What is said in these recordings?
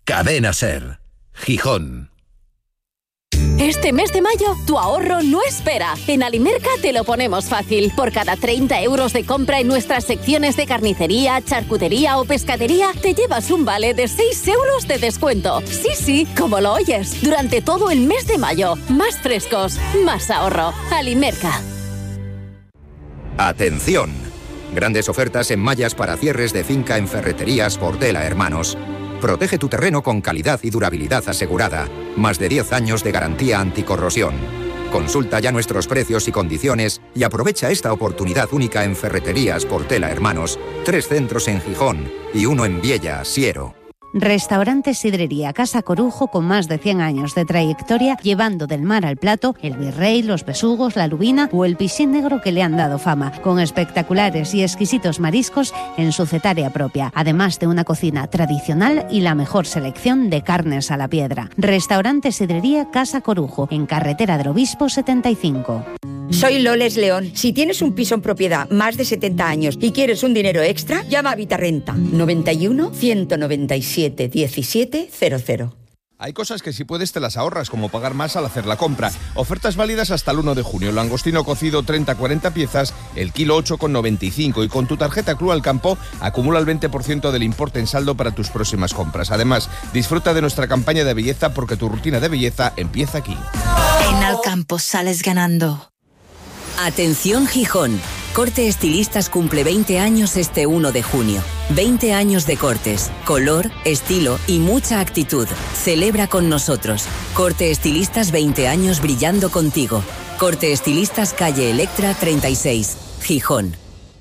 Cadena SER, Gijón. Este mes de mayo, tu ahorro no espera. En Alimerca te lo ponemos fácil. Por cada 30 euros de compra en nuestras secciones de carnicería, charcutería o pescadería, te llevas un vale de 6 euros de descuento. Sí, como lo oyes. Durante todo el mes de mayo. Más frescos, más ahorro. Alimerca. ¡Atención! Grandes ofertas en mallas para cierres de finca en Ferreterías Portela Hermanos. Protege tu terreno con calidad y durabilidad asegurada. Más de 10 años de garantía anticorrosión. Consulta ya nuestros precios y condiciones y aprovecha esta oportunidad única en Ferreterías Portela Hermanos. 3 centros en Gijón y 1 en Viella, Siero. Restaurante Sidrería Casa Corujo, con más de 100 años de trayectoria, llevando del mar al plato el virrey, los besugos, la lubina o el piscín negro que le han dado fama, con espectaculares y exquisitos mariscos en su cetaria propia, además de una cocina tradicional y la mejor selección de carnes a la piedra. Restaurante Sidrería Casa Corujo, en Carretera del Obispo 75. Soy Loles León. Si tienes un piso en propiedad más de 70 años y quieres un dinero extra, llama a Vitarrenta. 91 197 1700. Hay cosas que si puedes te las ahorras, como pagar más al hacer la compra. Ofertas válidas hasta el 1 de junio. Langostino cocido 30-40 piezas, el kilo 8,95. Y con tu tarjeta Club al Campo acumula el 20% del importe en saldo para tus próximas compras. Además, disfruta de nuestra campaña de belleza, porque tu rutina de belleza empieza aquí. En Alcampo sales ganando. Atención Gijón. Corte Estilistas cumple 20 años este 1 de junio. 20 años de cortes, color, estilo y mucha actitud. Celebra con nosotros. Corte Estilistas, 20 años brillando contigo. Corte Estilistas, calle Electra 36, Gijón.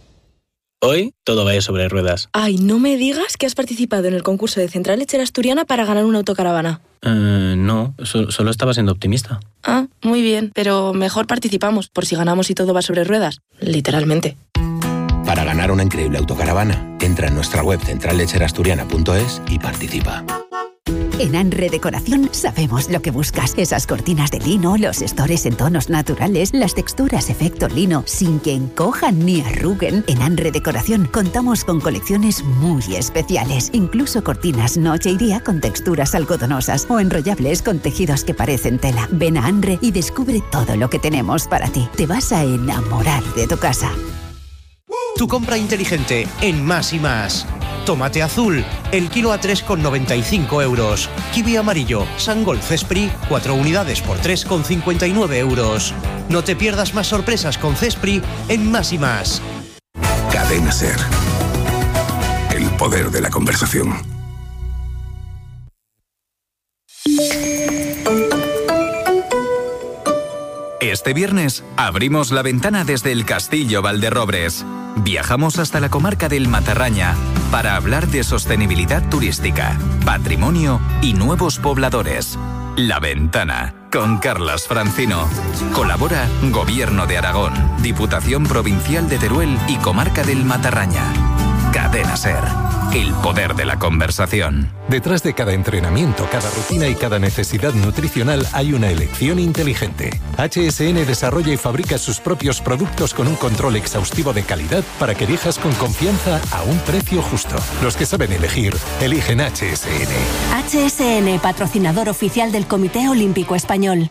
Hoy todo vaya sobre ruedas. Ay, no me digas que has participado en el concurso de Central Lechera Asturiana para ganar una autocaravana. No, solo estaba siendo optimista. Ah, muy bien, pero mejor participamos, por si ganamos y todo va sobre ruedas. Literalmente. Para ganar una increíble autocaravana, entra en nuestra web centrallecherasturiana.es y participa. En Anre Decoración sabemos lo que buscas. Esas cortinas de lino, los estores en tonos naturales, las texturas efecto lino, sin que encojan ni arruguen. En Anre Decoración contamos con colecciones muy especiales. Incluso cortinas noche y día con texturas algodonosas o enrollables con tejidos que parecen tela. Ven a Anre y descubre todo lo que tenemos para ti. Te vas a enamorar de tu casa. Tu compra inteligente en Más y Más. Tomate azul, el kilo a 3,95 euros. Kiwi amarillo, Sangol Cespri, 4 unidades por 3,59 euros. No te pierdas más sorpresas con Cespri en Más y Más. Cadena SER. El poder de la conversación. Este viernes abrimos la ventana desde el Castillo Valderrobres. Viajamos hasta la comarca del Matarraña para hablar de sostenibilidad turística, patrimonio y nuevos pobladores. La Ventana, con Carlas Francino. Colabora Gobierno de Aragón, Diputación Provincial de Teruel y Comarca del Matarraña. Cadena SER. El poder de la conversación. Detrás de cada entrenamiento, cada rutina y cada necesidad nutricional hay una elección inteligente. HSN desarrolla y fabrica sus propios productos con un control exhaustivo de calidad para que elijas con confianza a un precio justo. Los que saben elegir, eligen HSN. HSN, patrocinador oficial del Comité Olímpico Español.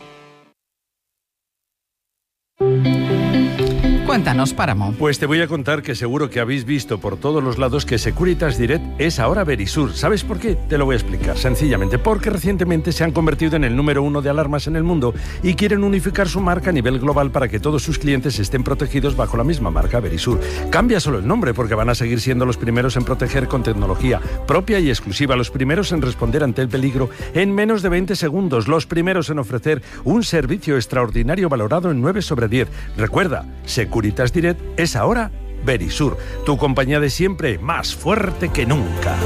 Cuéntanos, Páramo. Pues te voy a contar que seguro que habéis visto por todos los lados que Securitas Direct es ahora Verisur. ¿Sabes por qué? Te lo voy a explicar. Sencillamente, porque recientemente se han convertido en el número 1 de alarmas en el mundo y quieren unificar su marca a nivel global para que todos sus clientes estén protegidos bajo la misma marca, Verisur. Cambia solo el nombre, porque van a seguir siendo los primeros en proteger con tecnología propia y exclusiva, los primeros en responder ante el peligro en menos de 20 segundos, los primeros en ofrecer un servicio extraordinario valorado en 9 sobre 10. Recuerda, Securitas Direct es ahora Verisur, tu compañía de siempre, más fuerte que nunca.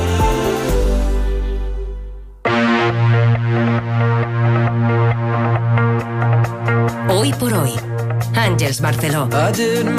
Hoy por hoy, Àngels Barceló.